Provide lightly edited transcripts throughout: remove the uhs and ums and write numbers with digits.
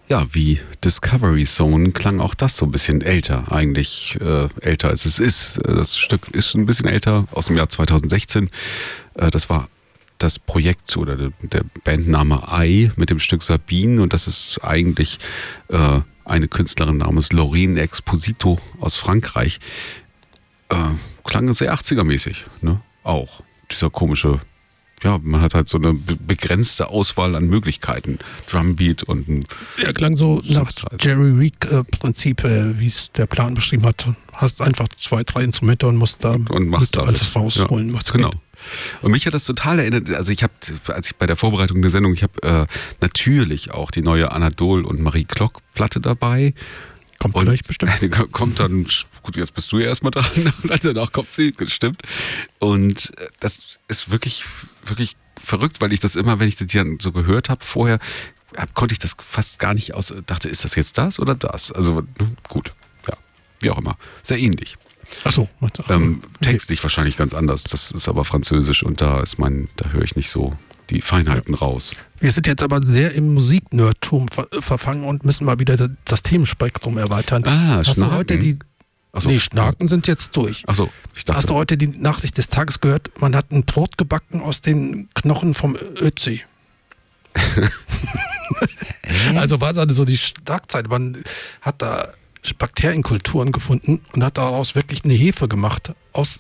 Ja, wie Discovery Zone klang auch das so ein bisschen älter, eigentlich älter als es ist. Das Stück ist ein bisschen älter, aus dem Jahr 2016. Das war das Projekt oder der Bandname Ei mit dem Stück Sabine, und das ist eigentlich eine Künstlerin namens Lorraine Exposito aus Frankreich. Klang sehr 80er-mäßig, ne? Auch dieser komische, ja, man hat halt so eine begrenzte Auswahl an Möglichkeiten. Drumbeat und ein... Ja, klang so nach Jerry Reed-Prinzip, wie es der Plan beschrieben hat. Hast einfach 2, 3 Instrumente und musst da alles rausholen, ja, was genau. geht. Und mich hat das total erinnert, also als ich bei der Vorbereitung der Sendung, ich habe natürlich auch die neue Anadol und Marie Klock Platte dabei. Kommt gleich bestimmt. Kommt dann, gut, jetzt bist du ja erstmal dran, und danach kommt sie, stimmt. Und das ist wirklich, wirklich verrückt, weil ich das immer, wenn ich das ja so gehört habe vorher, konnte ich das fast gar nicht dachte, ist das jetzt das oder das? Also gut, ja, wie auch immer. Sehr ähnlich. Ach so. Textlich wahrscheinlich ganz anders. Das ist aber Französisch, und da höre ich nicht so die Feinheiten raus. Wir sind jetzt aber sehr im Musiknerdtum verfangen und müssen mal wieder das Themenspektrum erweitern. Hast du heute Nee, Schnaken sind jetzt durch. Ach so, ich dachte. Hast du heute die Nachricht des Tages gehört? Man hat ein Brot gebacken aus den Knochen vom Ötzi. Also war es so die Schlagzeile. Man hat da Bakterienkulturen gefunden und hat daraus wirklich eine Hefe gemacht aus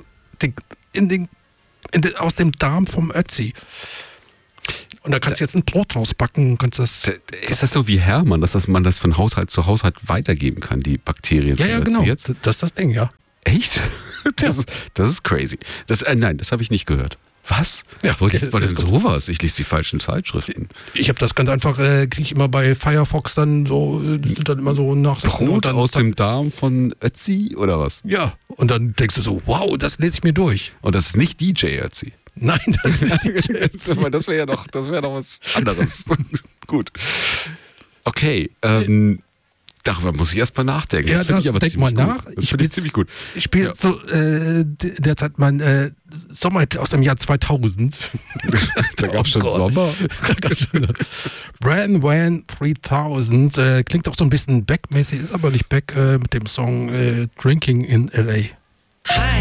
dem Darm vom Ötzi. Und da kannst du jetzt ein Brot rausbacken. Ist das so wie Hermann, dass man das von Haushalt zu Haushalt weitergeben kann, die Bakterien? Ja, genau. Das ist das Ding, ja. Echt? Das ist crazy. Nein, das habe ich nicht gehört. Was? Ja, wo liest man denn sowas? Ich lese die falschen Zeitschriften. Ich habe das ganz einfach, kriege ich immer bei Firefox dann so, sind dann immer so Nachrichten. Brot aus dem Darm von Ötzi oder was? Ja, und dann denkst du so, wow, das lese ich mir durch. Und das ist nicht DJ Ötzi. Nein, das ist nicht DJ Ötzi. Das wäre ja noch was anderes. Gut. Okay, darüber muss ich erstmal nachdenken. Ja, das finde ich aber denk mal nach. Das finde ich ziemlich gut. Ich spiele so derzeit mein Sommerhit aus dem Jahr 2000. Da gab es schon Sommer. Brand Van 3000. Klingt auch so ein bisschen Beck-mäßig, ist aber nicht Beck mit dem Song Drinking in L.A. Hi.